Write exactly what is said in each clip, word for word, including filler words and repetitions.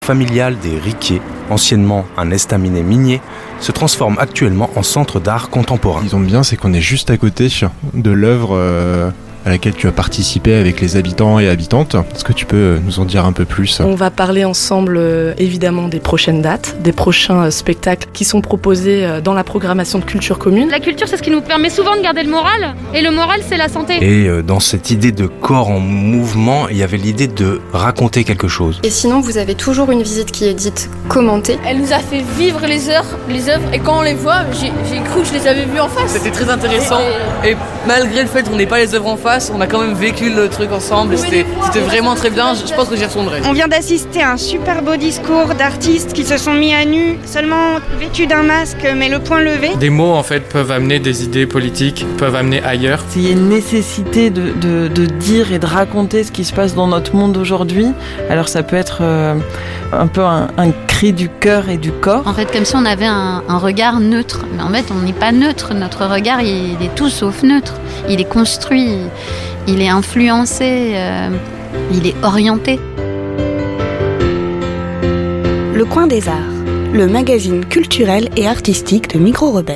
familial des Riquiers, anciennement un estaminet minier, se transforme actuellement en centre d'art contemporain. Ce qu'ils ont de bien, c'est qu'on est juste à côté de l'œuvre euh, à laquelle tu as participé avec les habitants et habitantes. Est-ce que tu peux nous en dire un peu plus ? On va parler ensemble euh, évidemment des prochaines dates, des prochains euh, spectacles qui sont proposés euh, dans la programmation de Culture Commune. La culture, c'est ce qui nous permet souvent de garder le moral, et le moral, c'est la santé. Et euh, dans cette idée de corps en mouvement, il y avait l'idée de raconter quelque chose. Et sinon, vous avez toujours une visite qui est dite commentée. Elle nous a fait vivre les heures, les œuvres, et quand on les voit, j'ai, j'ai cru que je les avais vues en face. C'était très intéressant, et, et malgré le fait qu'on n'ait pas les œuvres en face, on a quand même vécu le truc ensemble, c'était, c'était vraiment très bien, je pense que j'y retournerai. On vient d'assister à un super beau discours d'artistes qui se sont mis à nu, seulement vêtus d'un masque, mais le poing levé. Des mots, en fait, peuvent amener des idées politiques, peuvent amener ailleurs. Il y a une nécessité de, de, de dire et de raconter ce qui se passe dans notre monde aujourd'hui. Alors ça peut être euh, un peu un, un cri du cœur et du corps. En fait, comme si on avait un, un regard neutre. Mais en fait, on n'est pas neutre. Notre regard, il, il est tout sauf neutre. Il est construit, il est influencé, euh, il est orienté. Le Coin des Arts, le magazine culturel et artistique de Micro Rebelle.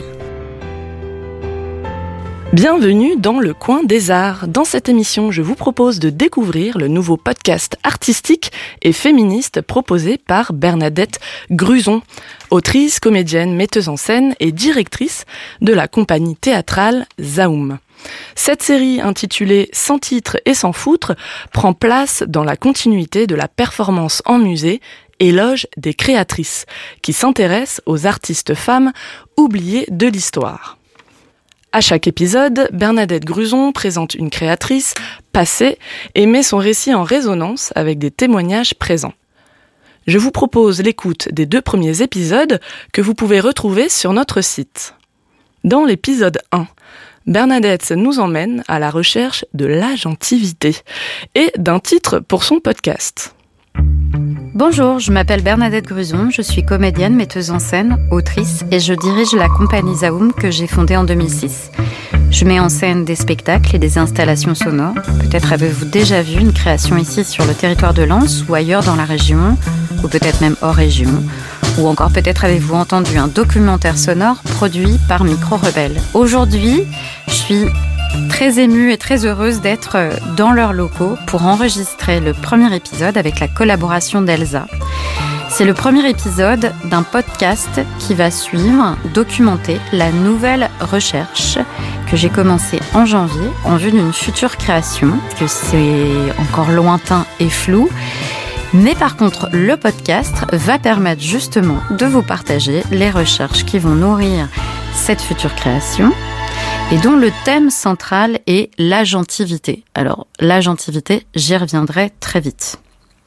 Bienvenue dans le Coin des Arts. Dans cette émission, je vous propose de découvrir le nouveau podcast artistique et féministe proposé par Bernadette Gruson, autrice, comédienne, metteuse en scène et directrice de la compagnie théâtrale Zaoum. Cette série intitulée Sans titre et sans foutre prend place dans la continuité de la performance en musée Éloge des créatrices, qui s'intéresse aux artistes femmes oubliées de l'histoire. À chaque épisode, Bernadette Gruson présente une créatrice passée et met son récit en résonance avec des témoignages présents. Je vous propose l'écoute des deux premiers épisodes que vous pouvez retrouver sur notre site. Dans l'épisode un, Bernadette nous emmène à la recherche de l'agentivité et d'un titre pour son podcast. Bonjour, je m'appelle Bernadette Gruson, je suis comédienne, metteuse en scène, autrice et je dirige la compagnie Zaoum que j'ai fondée en deux mille six. Je mets en scène des spectacles et des installations sonores. Peut-être avez-vous déjà vu une création ici sur le territoire de Lens ou ailleurs dans la région, ou peut-être même hors région. Ou encore peut-être avez-vous entendu un documentaire sonore produit par Micro Rebelle. Aujourd'hui, je suis très émue et très heureuse d'être dans leurs locaux pour enregistrer le premier épisode avec la collaboration d'Elsa. C'est le premier épisode d'un podcast qui va suivre, documenter la nouvelle recherche que j'ai commencée en janvier en vue d'une future création, que c'est encore lointain et flou. Mais par contre, le podcast va permettre justement de vous partager les recherches qui vont nourrir cette future création et dont le thème central est l'agentivité. Alors, l'agentivité, j'y reviendrai très vite.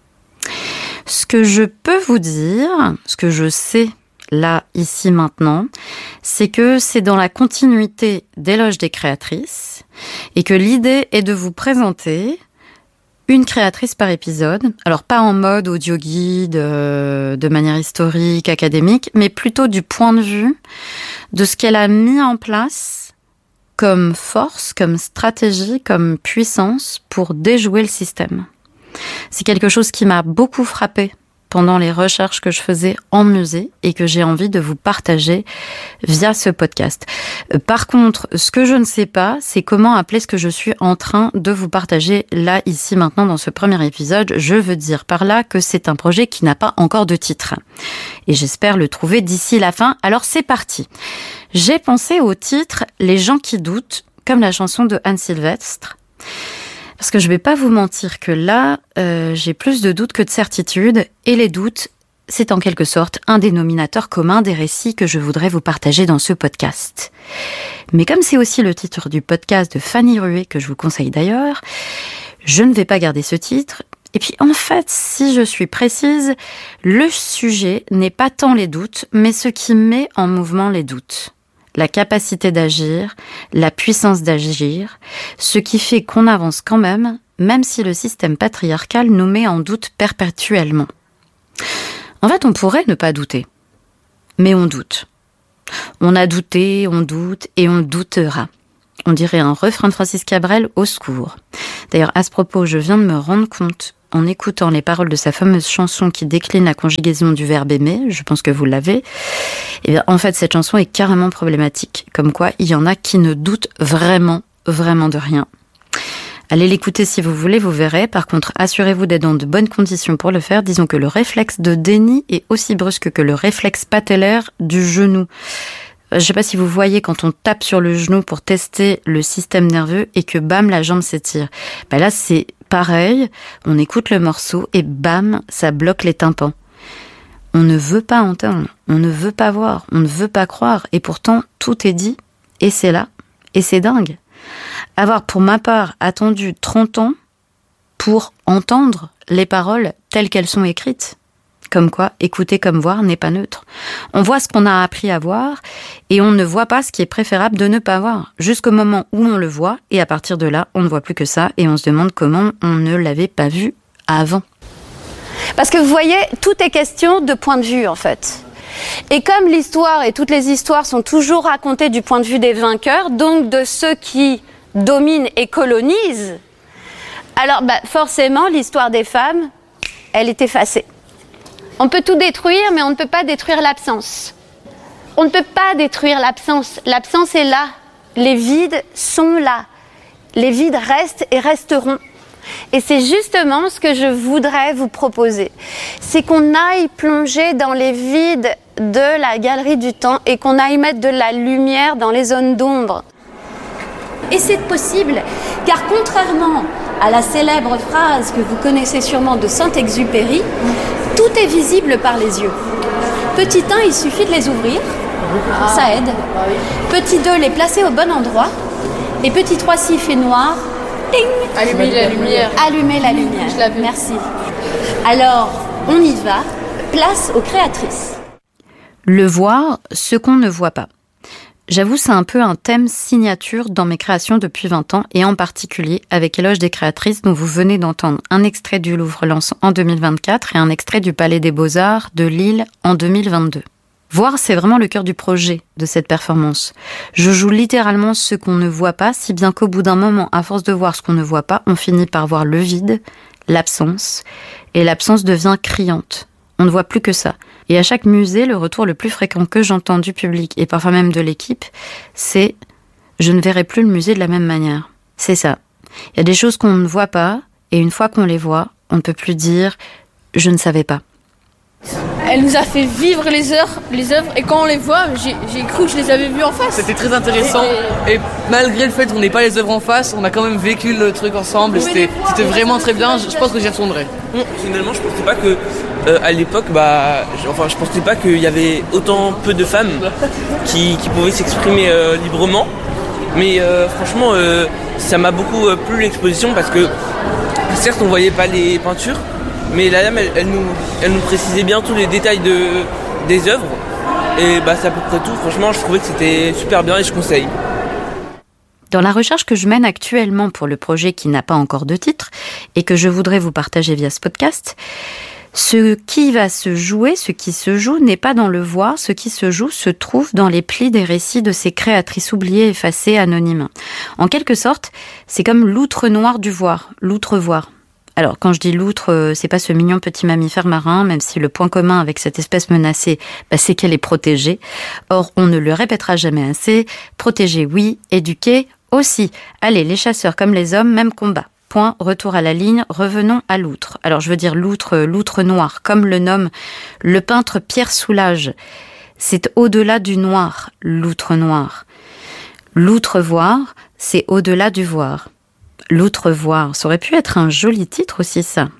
Ce que je peux vous dire, ce que je sais là, ici, maintenant, c'est que c'est dans la continuité d'Éloge des créatrices et que l'idée est de vous présenter une créatrice par épisode, alors pas en mode audio guide, euh, de manière historique, académique, mais plutôt du point de vue de ce qu'elle a mis en place comme force, comme stratégie, comme puissance pour déjouer le système. C'est quelque chose qui m'a beaucoup frappée pendant les recherches que je faisais en musée et que j'ai envie de vous partager via ce podcast. Par contre, ce que je ne sais pas, c'est comment appeler ce que je suis en train de vous partager là, ici, maintenant, dans ce premier épisode. Je veux dire par là que c'est un projet qui n'a pas encore de titre. Et j'espère le trouver d'ici la fin. Alors c'est parti. J'ai pensé au titre « Les gens qui doutent », comme la chanson de Anne Sylvestre. Parce que je vais pas vous mentir que là, euh, j'ai plus de doutes que de certitudes. Et les doutes, c'est en quelque sorte un dénominateur commun des récits que je voudrais vous partager dans ce podcast. Mais comme c'est aussi le titre du podcast de Fanny Rué, que je vous conseille d'ailleurs, je ne vais pas garder ce titre. Et puis en fait, si je suis précise, le sujet n'est pas tant les doutes, mais ce qui met en mouvement les doutes. La capacité d'agir, la puissance d'agir, ce qui fait qu'on avance quand même, même si le système patriarcal nous met en doute perpétuellement. En fait, on pourrait ne pas douter, mais on doute. On a douté, on doute et on doutera. On dirait un refrain de Francis Cabrel, au secours. D'ailleurs, à ce propos, je viens de me rendre compte en écoutant les paroles de sa fameuse chanson qui décline la conjugaison du verbe aimer, je pense que vous l'avez, eh bien, en fait, cette chanson est carrément problématique. Comme quoi, il y en a qui ne doutent vraiment, vraiment de rien. Allez l'écouter si vous voulez, vous verrez. Par contre, assurez-vous d'être dans de bonnes conditions pour le faire. Disons que le réflexe de déni est aussi brusque que le réflexe patellaire du genou. Je ne sais pas si vous voyez quand on tape sur le genou pour tester le système nerveux et que bam, la jambe s'étire. Ben là, c'est pareil. On écoute le morceau et bam, ça bloque les tympans. On ne veut pas entendre, on ne veut pas voir, on ne veut pas croire. Et pourtant, tout est dit et c'est là. Et c'est dingue. Avoir, pour ma part, attendu trente ans pour entendre les paroles telles qu'elles sont écrites. Comme quoi, écouter comme voir n'est pas neutre. On voit ce qu'on a appris à voir et on ne voit pas ce qui est préférable de ne pas voir. Jusqu'au moment où on le voit et à partir de là, on ne voit plus que ça et on se demande comment on ne l'avait pas vu avant. Parce que vous voyez, tout est question de point de vue en fait. Et comme l'histoire et toutes les histoires sont toujours racontées du point de vue des vainqueurs, donc de ceux qui dominent et colonisent, alors bah, forcément l'histoire des femmes, elle est effacée. On peut tout détruire, mais on ne peut pas détruire l'absence. On ne peut pas détruire l'absence. L'absence est là. Les vides sont là. Les vides restent et resteront. Et c'est justement ce que je voudrais vous proposer. C'est qu'on aille plonger dans les vides de la galerie du temps et qu'on aille mettre de la lumière dans les zones d'ombre. Et c'est possible, car contrairement à la célèbre phrase que vous connaissez sûrement de Saint-Exupéry, tout est visible par les yeux. Petit un, il suffit de les ouvrir, ça aide. Petit deux, les placer au bon endroit. Et petit trois, s'il fait noir, ting, allumer la lumière. Allumer la lumière. Je l'avais. Merci. Alors, on y va. Place aux créatrices. Le voir, ce qu'on ne voit pas. J'avoue, c'est un peu un thème signature dans mes créations depuis vingt ans, et en particulier avec Éloge des créatrices, dont vous venez d'entendre un extrait du Louvre-Lens en deux mille vingt-quatre et un extrait du Palais des Beaux-Arts de Lille en deux mille vingt-deux. Voir, c'est vraiment le cœur du projet de cette performance. Je joue littéralement ce qu'on ne voit pas, si bien qu'au bout d'un moment, à force de voir ce qu'on ne voit pas, on finit par voir le vide, l'absence, et l'absence devient criante. On ne voit plus que ça. Et à chaque musée, le retour le plus fréquent que j'entends du public, et parfois même de l'équipe, c'est « je ne verrai plus le musée de la même manière ». C'est ça. Il y a des choses qu'on ne voit pas, et une fois qu'on les voit, on ne peut plus dire « je ne savais pas ». Elle nous a fait vivre les heures, les œuvres, et quand on les voit, j'ai, j'ai cru que je les avais vues en face. C'était très intéressant, et, et malgré le fait qu'on n'ait pas les œuvres en face, on a quand même vécu le truc ensemble, et c'était, c'était vraiment très bien, je, je pense que j'y retournerai. Finalement, je pensais pas que, euh, à l'époque, bah, je, enfin, je pensais pas qu'il y avait autant peu de femmes qui, qui pouvaient s'exprimer euh, librement, mais euh, franchement, euh, ça m'a beaucoup euh, plu l'exposition, parce que, certes, on voyait pas les peintures, mais la dame, elle, elle, nous, elle nous précisait bien tous les détails de, des œuvres. Et bah, c'est à peu près tout. Franchement, je trouvais que c'était super bien et je conseille. Dans la recherche que je mène actuellement pour le projet qui n'a pas encore de titre et que je voudrais vous partager via ce podcast, ce qui va se jouer, ce qui se joue n'est pas dans le voir, ce qui se joue se trouve dans les plis des récits de ces créatrices oubliées, effacées, anonymes. En quelque sorte, c'est comme l'outre noir du voir, l'outre-voir. Alors, quand je dis loutre, c'est pas ce mignon petit mammifère marin, même si le point commun avec cette espèce menacée, bah, c'est qu'elle est protégée. Or, on ne le répétera jamais assez. Protégée, oui. Éduquée, aussi. Allez, les chasseurs comme les hommes, même combat. Point, retour à la ligne, revenons à l'outre. Alors, je veux dire l'outre, l'outre noir, comme le nomme le peintre Pierre Soulages. C'est au-delà du noir, l'outre noir. L'outre-voir, c'est au-delà du voir. L'outre-voir, ça aurait pu être un joli titre aussi, ça.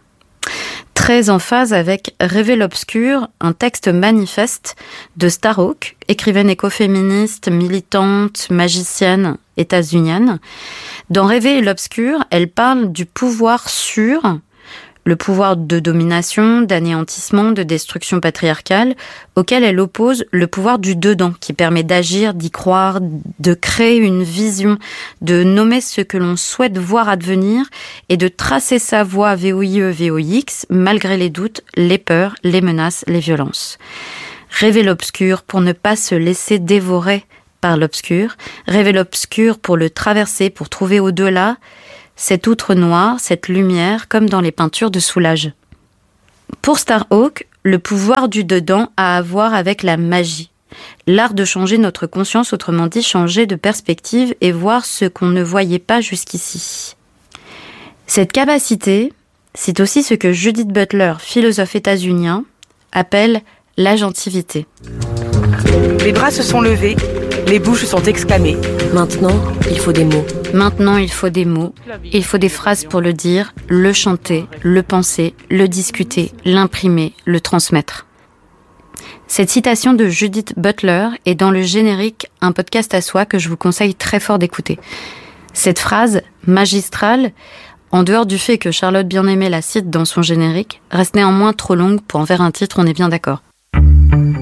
Très en phase avec Rêver l'obscur, un texte manifeste de Starhawk, écrivaine écoféministe, militante, magicienne, états-unienne. Dans Rêver l'obscur, elle parle du pouvoir sûr, le pouvoir de domination, d'anéantissement, de destruction patriarcale, auquel elle oppose le pouvoir du dedans, qui permet d'agir, d'y croire, de créer une vision, de nommer ce que l'on souhaite voir advenir et de tracer sa voie V O I E, V O I X, malgré les doutes, les peurs, les menaces, les violences. Rêver l'obscur pour ne pas se laisser dévorer par l'obscur, rêver l'obscur pour le traverser, pour trouver au-delà cette outre noire, cette lumière, comme dans les peintures de Soulages. Pour Starhawk, le pouvoir du dedans a à voir avec la magie. L'art de changer notre conscience, autrement dit changer de perspective et voir ce qu'on ne voyait pas jusqu'ici. Cette capacité, c'est aussi ce que Judith Butler, philosophe états-unien, appelle l'agentivité. Les bras se sont levés, les bouches sont exclamées. Maintenant, il faut des mots. Maintenant, il faut des mots, il faut des phrases pour le dire, le chanter, le penser, le discuter, l'imprimer, le transmettre. Cette citation de Judith Butler est dans le générique Un podcast à soi que je vous conseille très fort d'écouter. Cette phrase magistrale, en dehors du fait que Charlotte Bien-Aimée la cite dans son générique, reste néanmoins trop longue pour en faire un titre, on est bien d'accord.